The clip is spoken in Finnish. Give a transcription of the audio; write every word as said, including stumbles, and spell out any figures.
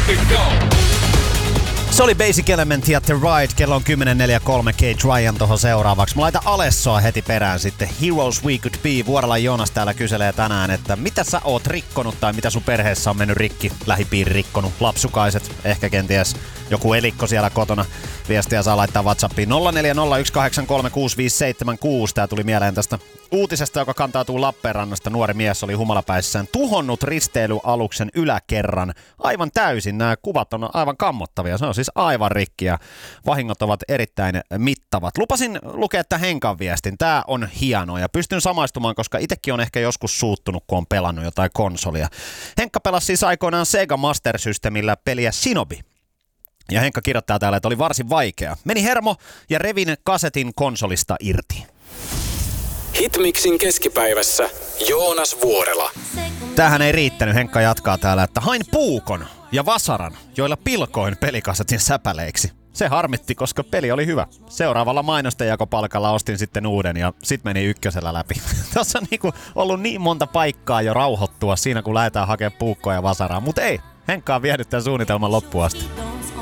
Se oli Basic Element ja The Ride. Kello on kymmenen neljä kolme. Kate Ryan tohon seuraavaksi. Mä laitan Alessoa heti perään sitten. Heroes We Could Be. Vuorella Joonas täällä kyselee tänään, että mitä sä oot rikkonut tai mitä sun perheessä on mennyt rikki. Lähipiiri rikkonut. Lapsukaiset. Ehkä kenties joku elikko siellä kotona. Viestiä saa laittaa WhatsAppiin nolla neljä nolla yksi kahdeksan kolme kuusi viisi seitsemän kuusi. Tää tuli mieleen tästä uutisesta, joka kantautuu Lappeenrannasta. Nuori mies oli humalapäissään tuhonnut risteilyaluksen yläkerran aivan täysin. Nämä kuvat on aivan kammottavia. Se on siis aivan rikki ja vahingot ovat erittäin mittavat. Lupasin lukea tämän Henkan viestin. Tää on hienoa ja pystyn samaistumaan, koska itsekin on ehkä joskus suuttunut, kun on pelannut jotain konsolia. Henkka pelasi siis aikoinaan Sega Master Systemillä peliä Shinobi. Ja Henkka kirjoittaa täällä, että oli varsin vaikea. Meni hermo ja revin kasetin konsolista irti. Hitmixin keskipäivässä Joonas Vuorela. Tähän ei riittänyt. Henkka jatkaa täällä, että hain puukon ja vasaran, joilla pilkoin pelikasetin säpäleiksi. Se harmitti, koska peli oli hyvä. Seuraavalla mainostenjakopalkalla ostin sitten uuden ja sit meni ykkösellä läpi. Tässä on niinku ollut niin monta paikkaa jo rauhoittua siinä, kun lähdetään hakemaan puukkoa ja vasaraa, mutta ei. Henkka on vienyt tämän suunnitelman loppuun asti.